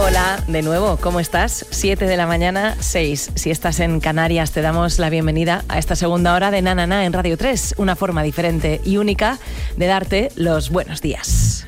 Hola, de nuevo, ¿cómo estás? 7 de la mañana, 6. Si estás en Canarias, te damos la bienvenida a esta segunda hora de Na Na Na en Radio 3, una forma diferente y única de darte los buenos días.